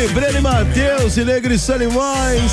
Breno e Matheus, e Negro e Salimões.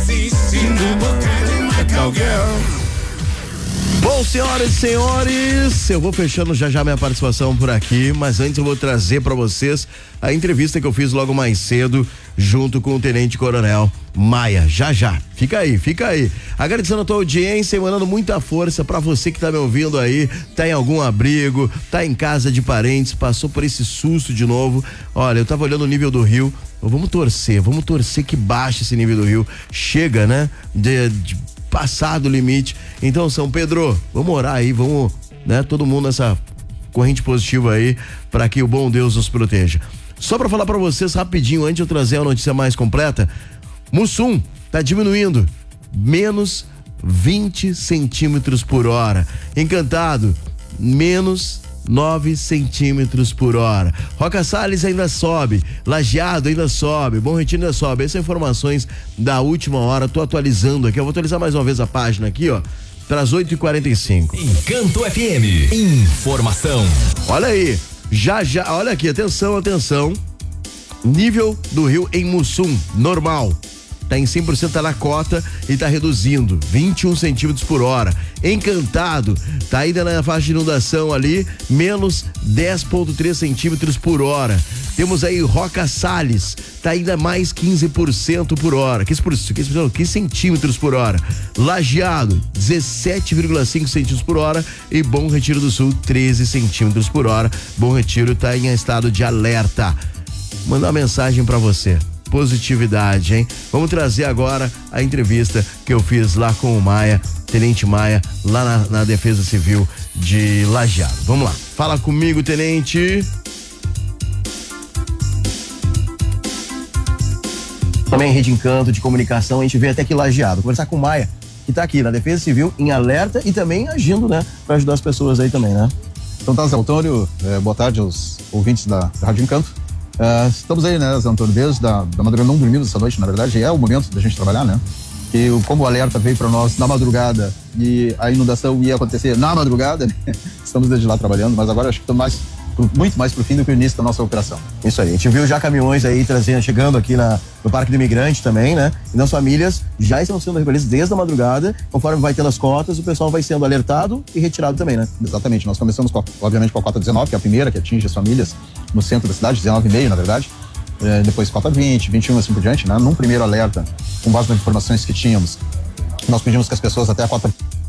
Bom, senhoras e senhores, eu vou fechando já minha participação por aqui, mas antes eu vou trazer para vocês a entrevista que eu fiz logo mais cedo junto com o Tenente Coronel Maia, já. Fica aí. Agradecendo a tua audiência e mandando muita força para você que tá me ouvindo aí, tá em algum abrigo, tá em casa de parentes, passou por esse susto de novo. Olha, eu tava olhando o nível do rio, vamos torcer que baixe esse nível do rio. Chega, né? De passado o limite. Então, São Pedro, vamos orar aí, vamos, né? Todo mundo nessa corrente positiva aí, para que o bom Deus nos proteja. Só para falar para vocês rapidinho, antes de eu trazer a notícia mais completa, Mussum tá diminuindo, menos 20 centímetros por hora. Encantado, menos 9 centímetros por hora. Roca Salles ainda sobe, Lajeado ainda sobe, Bom Retiro ainda sobe. Essas informações da última hora, tô atualizando aqui, eu vou atualizar mais uma vez a página aqui, ó, para as 8h45. Encanto FM, informação. Olha aí, já, olha aqui, atenção, nível do rio em Mussum, normal. Tá em 100%, tá na cota e tá reduzindo 21 centímetros por hora. Encantado, tá ainda na faixa de inundação ali, menos 10,3 centímetros por hora. Temos aí Roca Salles, tá ainda mais 15% por hora. 15 centímetros por hora. Lajeado, 17,5 centímetros por hora. E Bom Retiro do Sul, 13 centímetros por hora. Bom Retiro tá em estado de alerta. Mandar uma mensagem pra você. Positividade, hein? Vamos trazer agora a entrevista que eu fiz lá com o Maia, Tenente Maia, lá na Defesa Civil de Lajeado. Vamos lá, fala comigo, Tenente. Também Rede Encanto de comunicação, a gente veio até aqui Lajeado, conversar com o Maia, que tá aqui na Defesa Civil em alerta e também agindo, né? Pra ajudar as pessoas aí também, né? Então tá, Zé Antônio, boa tarde aos ouvintes da Rádio Encanto. Estamos aí, né, Zé Antônio, desde da madrugada, não dormimos essa noite, na verdade, é o momento da gente trabalhar, né? E como o alerta veio para nós na madrugada e a inundação ia acontecer na madrugada, né? Estamos desde lá trabalhando, mas agora acho que estamos muito mais pro fim do que o início da nossa operação. Isso aí, a gente viu já caminhões aí chegando aqui no Parque do Imigrante também, né? E as famílias já estão sendo recolhidas desde a madrugada, conforme vai tendo as cotas, o pessoal vai sendo alertado e retirado também, né? Exatamente, nós começamos obviamente com a cota 19, que é a primeira que atinge as famílias no centro da cidade, 19,5 na verdade, depois cota 20, 21 assim por diante, né? Num primeiro alerta, com base nas informações que tínhamos, nós pedimos que as pessoas até a cota